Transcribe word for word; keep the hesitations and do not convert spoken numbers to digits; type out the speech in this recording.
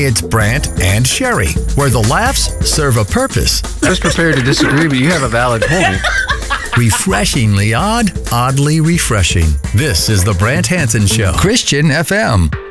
It's Brant and Sherry, where the laughs serve a purpose. I was prepared to disagree, but you have a valid point. Refreshingly odd, oddly refreshing. This is the Brant Hansen Show. Christian F M.